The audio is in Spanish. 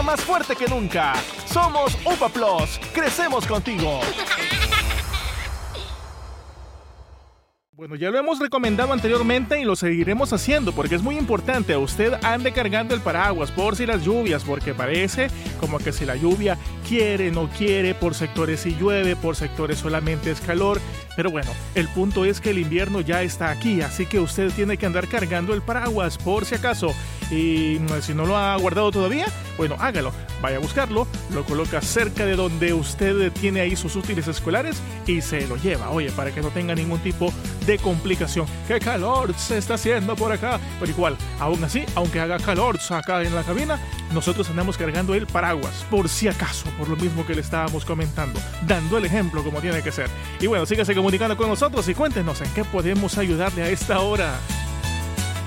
más fuerte que nunca. Somos UPA Plus, crecemos contigo. Bueno, ya lo hemos recomendado anteriormente y lo seguiremos haciendo porque es muy importante. Usted ande cargando el paraguas por si las lluvias, porque parece como que si la lluvia quiere, no quiere, por sectores sí llueve, por sectores solamente es calor. Pero bueno, el punto es que el invierno ya está aquí, así que usted tiene que andar cargando el paraguas por si acaso. Y si no lo ha guardado todavía, bueno, hágalo. Vaya a buscarlo, lo coloca cerca de donde usted tiene ahí sus útiles escolares y se lo lleva, oye, para que no tenga ningún tipo de complicación. ¡Qué calor se está haciendo por acá! Pero igual, aún así, aunque haga calor acá en la cabina, nosotros andamos cargando el paraguas, por si acaso, por lo mismo que le estábamos comentando, dando el ejemplo como tiene que ser. Y bueno, sígase comunicando con nosotros y cuéntenos en qué podemos ayudarle a esta hora.